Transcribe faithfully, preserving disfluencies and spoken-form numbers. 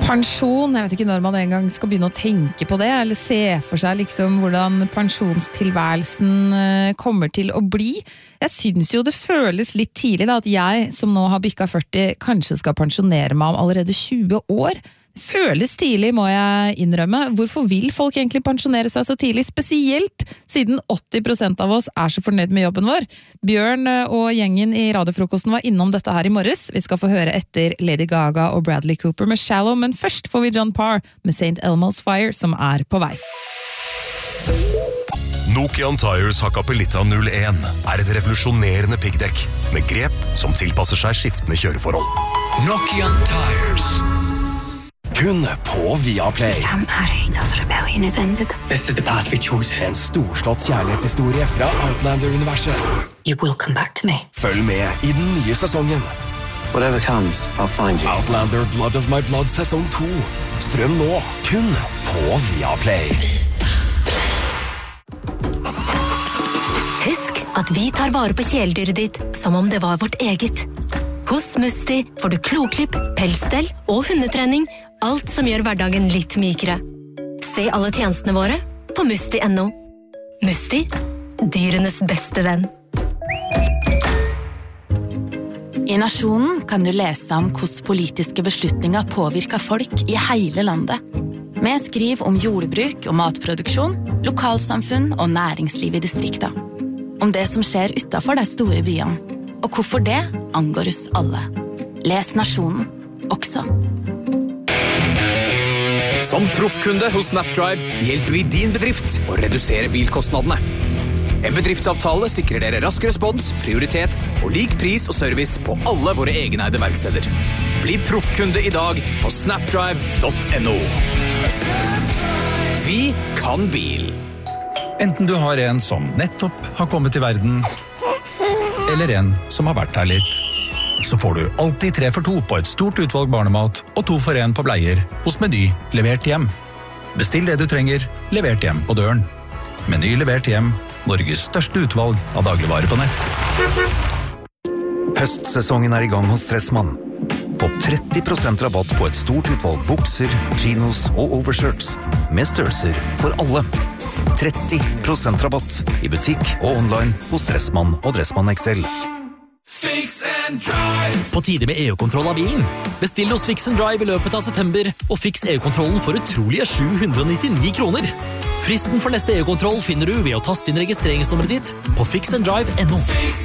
Pensjon, jeg vet ikke når man en gang skal begynne å tenke på det, eller se for seg liksom hvordan pensjonstilværelsen kommer til å bli. Jeg synes jo det føles litt tidlig da, at jeg, som nå har bikket førti, kanskje skal pensjonere meg om allerede tjue år. Det føles tidlig, må jeg innrømme. Hvorfor vil folk egentlig pensjonere seg så tidlig? Spesielt siden åtti prosent av oss er så fornøyd med jobben vår. Bjørn og gjengen i radiofrokosten var innom dette her i morges. Vi skal få høre etter Lady Gaga og Bradley Cooper med Shallow, men først får vi John Parr med Saint Elmo's Fire, som er på vei. Nokian Tires Hakkapelitta null en er et revolusjonerende piggdekk med grep som tilpasser seg skiftende kjøreforhold. Nokian Tires. Kun på Viaplay. We can't marry until the rebellion is ended. This is the path we choose. En storslått kjærlighetshistorie fra Outlander-universet. You will come back to me. Følg med i den nye sesongen. Whatever comes, I'll find you. Outlander Blood of My Blood sesong to. Strøm nå, kun på Viaplay. Husk at vi tar vare på kjæledyret ditt som om det var vårt eget. Hos Musti får du kloklipp, pelsstell og hundetrening, alt som gjør hverdagen litt mykere. Se alle tjenestene våre på musti punktum no. Musti, dyrenes beste venn. I Nasjonen kan du lese om hvordan politiske beslutninger påvirker folk i hele landet. Vi skriver om jordbruk og matproduksjon, lokalsamfunn og næringsliv i distrikta. Om det som skjer utenfor de store byene, og hvorfor det angår oss alle. Les Nasjonen, også. Som proffkunde hos Snapdrive hjelper vi din bedrift å redusere bilkostnadene. En bedriftsavtale sikrer dere rask respons, prioritet og lik pris og service på alle våre egeneide verksteder. Bli proffkunde i dag på snapdrive punktum no. Vi kan bil. Enten du har en som nettopp har kommet til verden, eller en som har vært her litt, så får du alltid tre for to på et stort utvalg barnemat og to for en på bleier hos Meny levert hjem. Bestill det du trenger, levert hjem på døren. Meny levert hjem, Norges største utvalg av dagligvarer på nett. Høstsesongen er i gang hos Stressmann. Få tretti prosent rabatt på et stort utvalg bukser, chinos og overshirts med størrelser for alle. tretti prosent rabatt i butikk og online hos Dressmann og Dressmann X L. Fix and Drive. På tide med E U-kontroll av bilen. Bestill hos Fix and Drive i løpet av september, og fiks E U-kontrollen for utrolige sju hundre og nittini kroner. Fristen for neste E U-kontroll finner du ved å taste inn registreringsnummeret ditt på fix and drive punktum no.